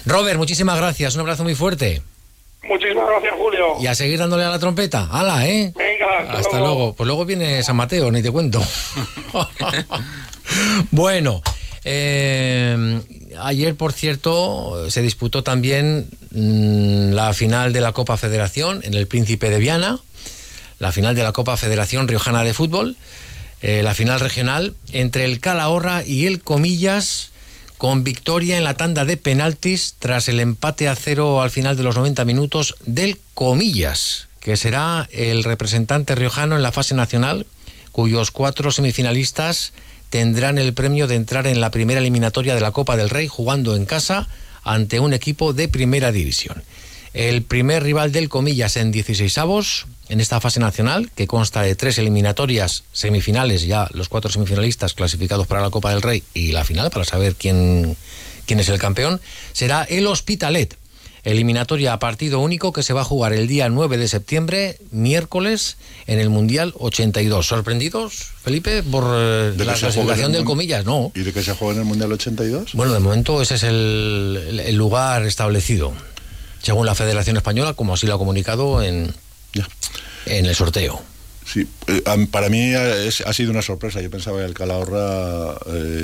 Robert, muchísimas gracias, un abrazo muy fuerte. Muchísimas gracias, Julio. Y a seguir dándole a la trompeta. ¡Hala, eh! Venga, hasta luego. Pues luego viene San Mateo, ni te cuento. Bueno, ayer, por cierto, se disputó también la final de la Copa Federación en el Príncipe de Viana, la final de la Copa Federación Riojana de Fútbol, la final regional entre el Calahorra y el Comillas, con victoria en la tanda de penaltis tras el empate a 0 al final de los 90 minutos del Comillas, que será el representante riojano en la fase nacional, cuyos 4 semifinalistas tendrán el premio de entrar en la primera eliminatoria de la Copa del Rey jugando en casa ante un equipo de primera división. El primer rival del Comillas en 16avos en esta fase nacional, que consta de 3 eliminatorias semifinales, ya los 4 semifinalistas clasificados para la Copa del Rey y la final para saber quién es el campeón, será el Hospitalet. Eliminatoria a partido único que se va a jugar el día 9 de septiembre, miércoles, en el Mundial 82. ¿Sorprendidos, Felipe, por la clasificación del Comillas? No. ¿Y de qué se juega en el Mundial 82? Bueno, de momento ese es el lugar establecido, según la Federación Española, como así lo ha comunicado en el sorteo. Sí, para mí ha sido una sorpresa. Yo pensaba que el Calahorra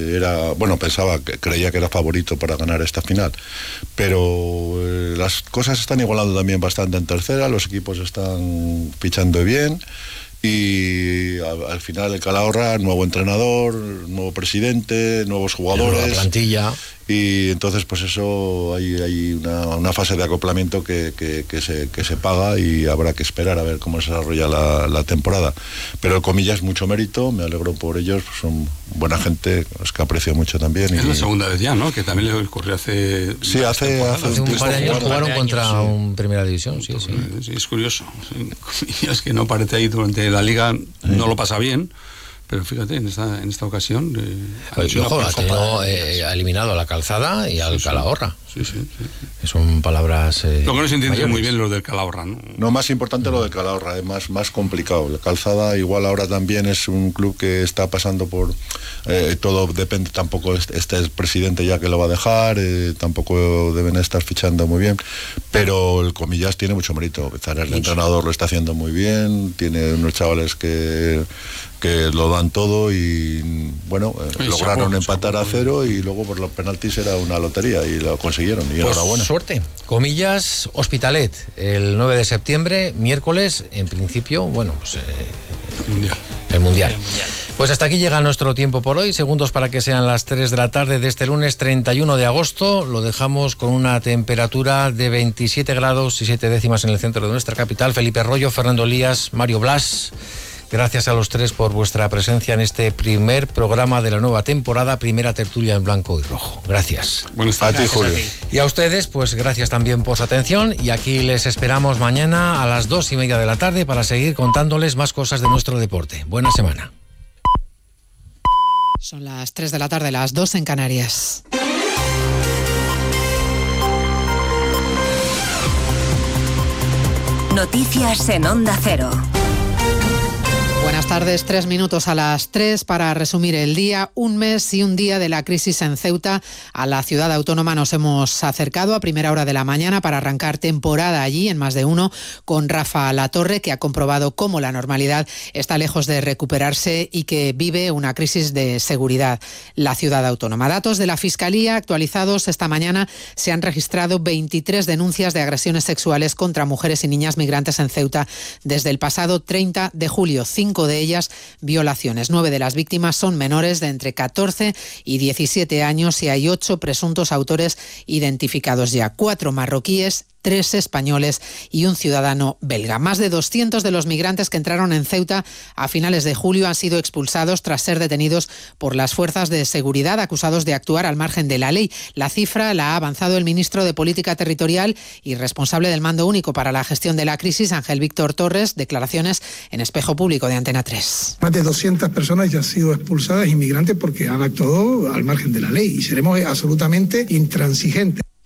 creía que era favorito para ganar esta final, pero las cosas están igualando también bastante en tercera, los equipos están fichando bien y al final el Calahorra, nuevo entrenador, nuevo presidente, nuevos jugadores, nueva plantilla. Y entonces pues eso hay una fase de acoplamiento que se paga y habrá que esperar a ver cómo se desarrolla la temporada. Pero el Comillas, mucho mérito, me alegro por ellos, son buena gente, los que aprecio mucho también. Es la segunda vez ya, ¿no? Que también le ocurrió hace... Sí, hace un par de años jugaron contra un Primera División, sí. Sí, es curioso. Comillas que no parece ahí durante la Liga, no lo pasa bien. Pero fíjate, en esta ocasión... ha eliminado a la Calzada y al Calahorra. Sí. Son palabras... Lo que no se entiende muy bien lo del Calahorra, ¿no? No, más importante lo del Calahorra, es más complicado. La Calzada igual ahora también es un club que está pasando por... todo depende, tampoco este es presidente ya que lo va a dejar, tampoco deben estar fichando muy bien, pero el Comillas tiene mucho mérito. El entrenador lo está haciendo muy bien, tiene unos chavales que lo dan todo y bueno, lograron empatar a 0 y luego por los penaltis era una lotería y lo consiguieron y enhorabuena. Suerte. Comillas, Hospitalet, el 9 de septiembre, miércoles, en principio, bueno, pues el Mundial. Pues hasta aquí llega nuestro tiempo por hoy, segundos para que sean las 3 de la tarde de este lunes 31 de agosto, lo dejamos con una temperatura de 27 grados y 7 décimas en el centro de nuestra capital. Felipe Arroyo, Fernando Elías, Mario Blas. Gracias a los tres por vuestra presencia en este primer programa de la nueva temporada, primera tertulia en blanco y rojo. Gracias. Buenas tardes, Julio. Y a ustedes, pues gracias también por su atención y aquí les esperamos mañana a las 2:30 de la tarde para seguir contándoles más cosas de nuestro deporte. Buena semana. Son las 3 de la tarde, las 2 en Canarias. Noticias en Onda Cero. Buenas tardes, 3 minutos a las 3 para resumir el día. Un mes y un día de la crisis en Ceuta. A la ciudad autónoma nos hemos acercado a primera hora de la mañana para arrancar temporada allí en Más de Uno con Rafa Latorre, que ha comprobado cómo la normalidad está lejos de recuperarse y que vive una crisis de seguridad la ciudad autónoma. Datos de la Fiscalía actualizados esta mañana: se han registrado 23 denuncias de agresiones sexuales contra mujeres y niñas migrantes en Ceuta desde el pasado 30 de julio. 5 de ellas violaciones. 9 de las víctimas son menores de entre 14 y 17 años y hay 8 presuntos autores identificados ya. 4 marroquíes, 3 españoles y un ciudadano belga. Más de 200 de los migrantes que entraron en Ceuta a finales de julio han sido expulsados tras ser detenidos por las fuerzas de seguridad, acusados de actuar al margen de la ley. La cifra la ha avanzado el ministro de Política Territorial y responsable del Mando Único para la Gestión de la Crisis, Ángel Víctor Torres. Declaraciones en Espejo Público de Antena 3. Más de 200 personas ya han sido expulsadas, inmigrantes, porque han actuado al margen de la ley y seremos absolutamente intransigentes.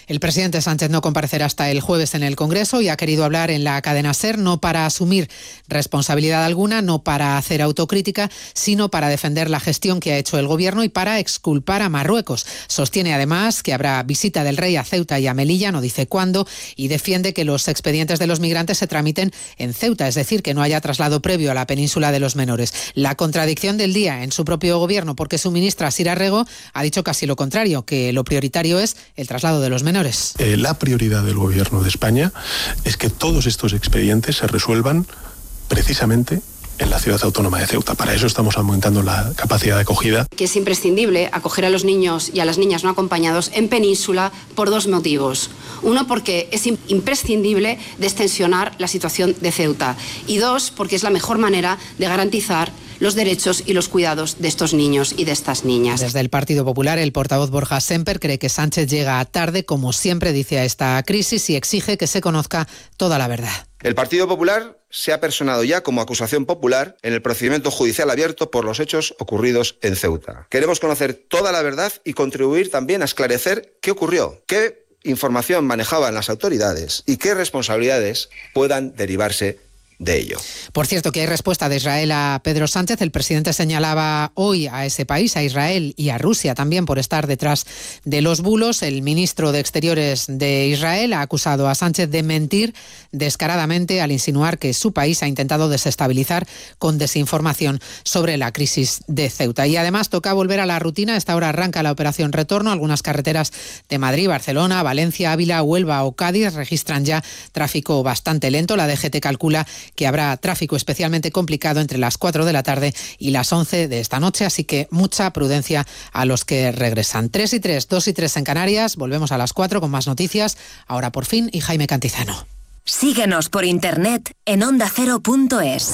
El presidente Sánchez no comparecerá hasta el jueves en el Congreso y ha querido hablar en la cadena SER, no para asumir responsabilidad alguna, no para hacer autocrítica, sino para defender la gestión que ha hecho el Gobierno y para exculpar a Marruecos. Sostiene además que habrá visita del rey a Ceuta y a Melilla, no dice cuándo, y defiende que los expedientes de los migrantes se tramiten en Ceuta, es decir, que no haya traslado previo a la península de los menores. La contradicción del día en su propio Gobierno, porque su ministra Sira Rego ha dicho casi lo contrario, que lo prioritario es el traslado de los menores. La prioridad del Gobierno de España es que todos estos expedientes se resuelvan precisamente en la ciudad autónoma de Ceuta. Para eso estamos aumentando la capacidad de acogida. Que es imprescindible acoger a los niños y a las niñas no acompañados en península por dos motivos. Uno, porque es imprescindible destensionar la situación de Ceuta. Y dos, porque es la mejor manera de garantizar los derechos y los cuidados de estos niños y de estas niñas. Desde el Partido Popular, el portavoz Borja Semper cree que Sánchez llega tarde, como siempre dice, a esta crisis y exige que se conozca toda la verdad. El Partido Popular se ha personado ya como acusación popular en el procedimiento judicial abierto por los hechos ocurridos en Ceuta. Queremos conocer toda la verdad y contribuir también a esclarecer qué ocurrió, qué información manejaban las autoridades y qué responsabilidades puedan derivarse de ello. Por cierto, que hay respuesta de Israel a Pedro Sánchez. El presidente señalaba hoy a ese país, a Israel y a Rusia también, por estar detrás de los bulos. El ministro de Exteriores de Israel ha acusado a Sánchez de mentir descaradamente al insinuar que su país ha intentado desestabilizar con desinformación sobre la crisis de Ceuta. Y además toca volver a la rutina. A esta hora arranca la operación Retorno. Algunas carreteras de Madrid, Barcelona, Valencia, Ávila, Huelva o Cádiz registran ya tráfico bastante lento. La DGT calcula que habrá tráfico especialmente complicado entre las 4 de la tarde y las 11 de esta noche, así que mucha prudencia a los que regresan. 3 y 3, 2 y 3 en Canarias, volvemos a las 4 con más noticias, ahora por fin, y Jaime Cantizano. Síguenos por internet en ondacero.es.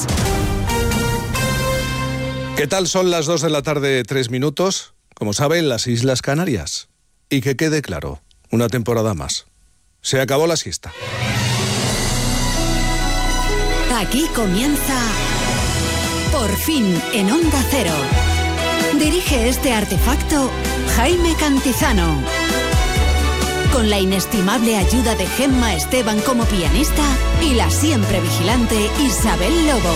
¿Qué tal? Son las 2 de la tarde, 3 minutos, como saben, las Islas Canarias. Y que quede claro, una temporada más. Se acabó la siesta. Aquí comienza Por fin en Onda Cero. Dirige este artefacto Jaime Cantizano. Con la inestimable ayuda de Gemma Esteban como pianista y la siempre vigilante Isabel Lobo.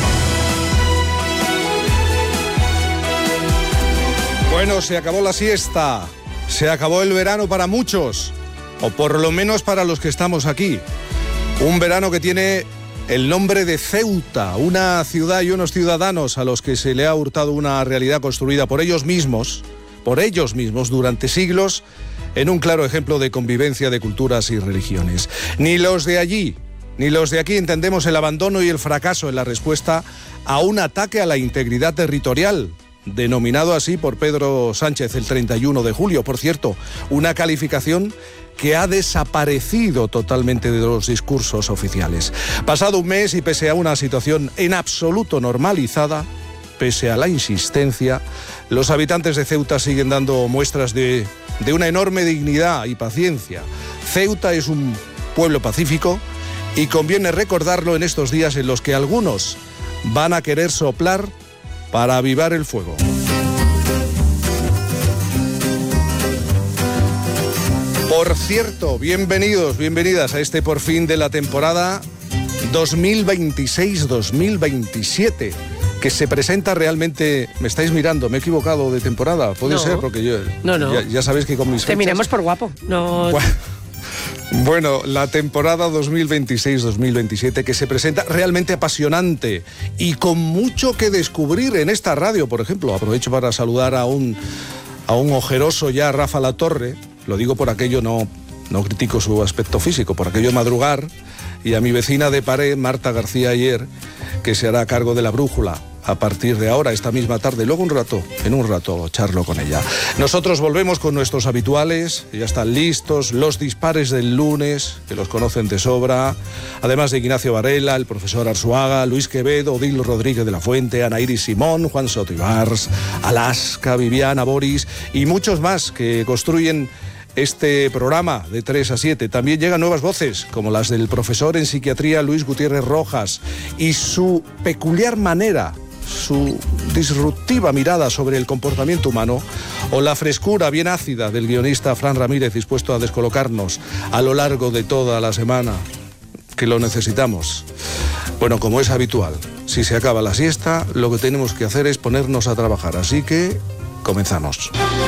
Bueno, se acabó la siesta. Se acabó el verano para muchos. O por lo menos para los que estamos aquí. Un verano que tiene el nombre de Ceuta, una ciudad y unos ciudadanos a los que se le ha hurtado una realidad construida por ellos mismos durante siglos, en un claro ejemplo de convivencia de culturas y religiones. Ni los de allí, ni los de aquí entendemos el abandono y el fracaso en la respuesta a un ataque a la integridad territorial, denominado así por Pedro Sánchez el 31 de julio. Por cierto, una calificación que ha desaparecido totalmente de los discursos oficiales. Pasado un mes y pese a una situación en absoluto normalizada, pese a la insistencia, los habitantes de Ceuta siguen dando muestras de una enorme dignidad y paciencia. Ceuta es un pueblo pacífico y conviene recordarlo en estos días en los que algunos van a querer soplar para avivar el fuego. Por cierto, bienvenidas a este por fin de la temporada 2026-2027, que se presenta realmente... Me estáis mirando, me he equivocado de temporada, puede ser, porque yo... No. Ya sabéis que con mis fechas... Te miramos por guapo, no... Bueno, la temporada 2026-2027 que se presenta realmente apasionante y con mucho que descubrir en esta radio, por ejemplo. Aprovecho para saludar a un ojeroso ya Rafa Latorre. Lo digo por aquello, no critico su aspecto físico, por aquello de madrugar, y a mi vecina de pared, Marta García Ayer, que se hará cargo de la brújula a partir de ahora, esta misma tarde. Luego en un rato charlo con ella. Nosotros volvemos con nuestros habituales, ya están listos, los dispares del lunes, que los conocen de sobra, además de Ignacio Varela, el profesor Arzuaga, Luis Quevedo, Odil Rodríguez de la Fuente, Ana Iris Simón, Juan Soto Ibars, Alaska, Viviana, Boris y muchos más que construyen este programa de 3 a 7. También llegan nuevas voces, como las del profesor en psiquiatría Luis Gutiérrez Rojas y su peculiar manera su disruptiva mirada sobre el comportamiento humano, o la frescura bien ácida del guionista Fran Ramírez, dispuesto a descolocarnos a lo largo de toda la semana, que lo necesitamos. Bueno, como es habitual, si se acaba la siesta, lo que tenemos que hacer es ponernos a trabajar, así que comenzamos.